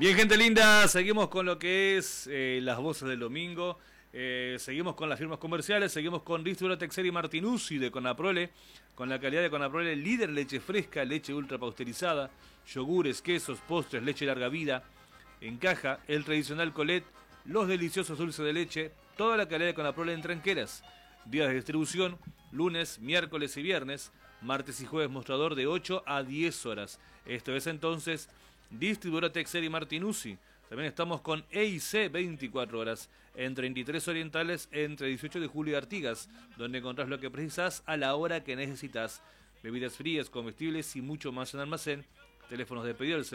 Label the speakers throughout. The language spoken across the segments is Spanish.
Speaker 1: Bien, gente linda, seguimos con lo que es las voces del domingo. Seguimos con las firmas comerciales, seguimos con Distribuidora Texera y Martinuzzi de Conaprole, con la calidad de Conaprole, líder en leche fresca, leche ultra pasteurizada, yogures, quesos, postres, leche larga vida, en caja, el tradicional Colette, los deliciosos dulces de leche, toda la calidad de Conaprole en tranqueras. Días de distribución, lunes, miércoles y viernes, martes y jueves mostrador de 8 a 10 horas. Esto es entonces Distribuidora Texera y Martinuzzi. También estamos con EIC 24 horas, en 33 Orientales, entre 18 de julio y Artigas, donde encontrás lo que precisás a la hora que necesitas. Bebidas frías, comestibles y mucho más en almacén. Teléfonos de pedido al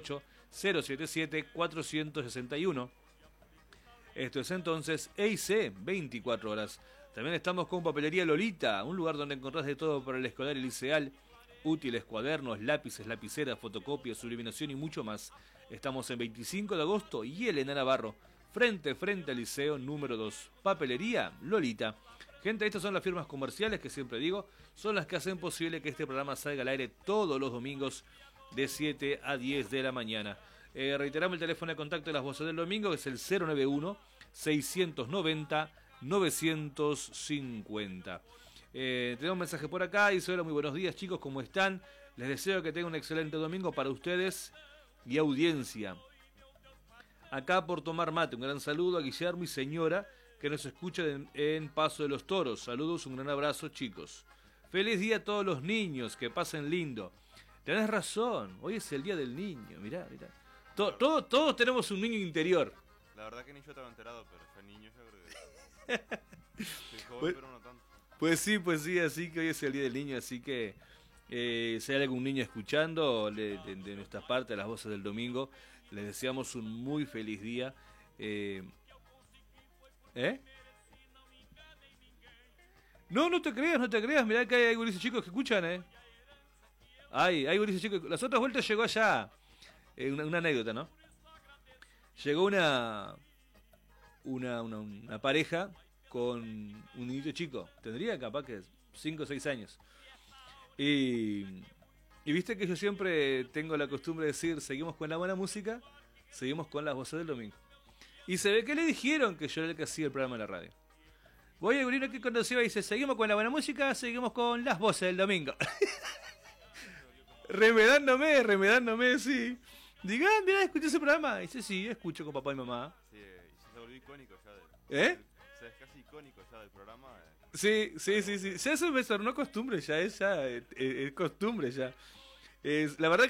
Speaker 1: 098-077-461. Esto es entonces EIC 24 horas. También estamos con Papelería Lolita, un lugar donde encontrás de todo para el escolar y liceal. Útiles, cuadernos, lápices, lapiceras, fotocopias, subliminación y mucho más. Estamos en 25 de agosto y Elena Navarro, frente al liceo número 2. Papelería Lolita. Gente, estas son las firmas comerciales que siempre digo, son las que hacen posible que este programa salga al aire todos los domingos de 7 a 10 de la mañana. Reiteramos el teléfono de contacto de las voces del domingo, que es el 091-690-950. Tenemos un mensaje por acá, dice: hola, muy buenos días chicos, ¿cómo están? Les deseo que tengan un excelente domingo para ustedes y audiencia. Acá por tomar mate, un gran saludo a Guillermo y señora que nos escuchan en Paso de los Toros. Saludos, un gran abrazo chicos. Feliz día a todos los niños, que pasen lindo. Tenés razón, hoy es el día del niño, mirá. Todos tenemos un niño interior.
Speaker 2: La verdad que ni yo estaba enterado, pero ya niño ya creo que... Soy joven, pero no tanto.
Speaker 1: Pues sí, así que hoy es el día del niño, así que si hay algún niño escuchando de nuestra parte, las voces del domingo, les deseamos un muy feliz día. No te creas, mirá que hay gurises chicos que escuchan, hay gurises chicos. Las otras vueltas llegó allá, una anécdota, ¿no? Llegó una pareja con un niñito chico, tendría capaz que 5 o 6 años. Y viste que yo siempre tengo la costumbre de decir, seguimos con la buena música, seguimos con las voces del domingo. Y se ve que le dijeron que yo era el que hacía el programa de la radio. Voy a abrir que conoció y dice, seguimos con la buena música, seguimos con las voces del domingo. remedándome, sí. Digan, mira, ¿escuché ese programa? Y dice, sí, escucho con papá y mamá.
Speaker 2: Sí, y se volvió icónico ya del...
Speaker 1: ¿Eh?
Speaker 2: O sea, es casi icónico ya del programa.
Speaker 1: Sí. Ya se me tornó costumbre ya, es costumbre ya. La verdad